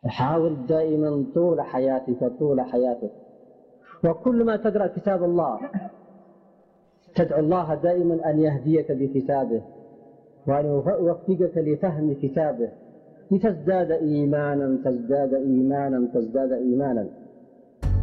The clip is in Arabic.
حاول دائما طول حياتك، وكل ما تقرأ كتاب الله تدعو الله دائما أن يهديك بكتابه وأن يوفقك لفهم كتابه لتزداد إيمانا